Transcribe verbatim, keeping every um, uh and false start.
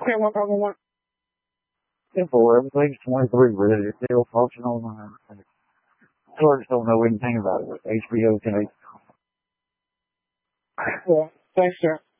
Okay, one problem one. Simple. Everything's twenty-three, but it's still functional. And clerks don't know anything about it. H B O can. Well, thanks, sir.